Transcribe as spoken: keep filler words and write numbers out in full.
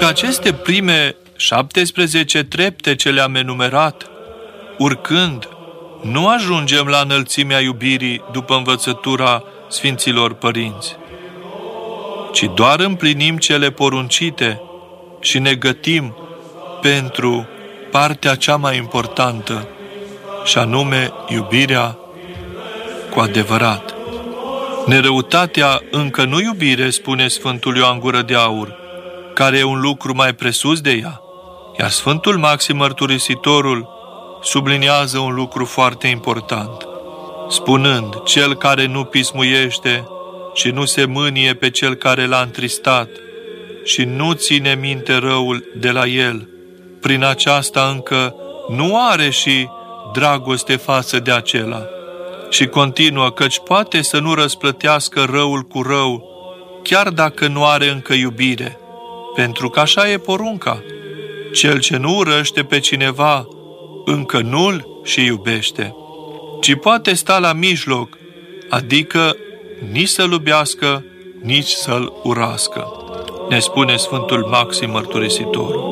Dacă aceste prime șaptesprezece trepte ce le-am enumerat, urcând, nu ajungem la înălțimea iubirii după învățătura Sfinților Părinți, ci doar împlinim cele poruncite și ne gătim pentru partea cea mai importantă, și anume iubirea cu adevărat. Nerăutatea încă nu iubire, spune Sfântul Ioan Gură de Aur, care e un lucru mai presus de ea. Iar Sfântul Maxim Mărturisitorul subliniază un lucru foarte important, spunând: cel care nu pismuiește și nu se mânie pe cel care l-a întristat și nu ține minte răul de la el, prin aceasta încă nu are și dragoste față de acela. Și continuă, căci poate să nu răsplătească răul cu rău, chiar dacă nu are încă iubire, pentru că așa e porunca. Cel ce nu urăște pe cineva, încă nu-l și iubește, ci poate sta la mijloc, adică nici să-l iubească, nici să-l urască, ne spune Sfântul Maxim Mărturisitorul.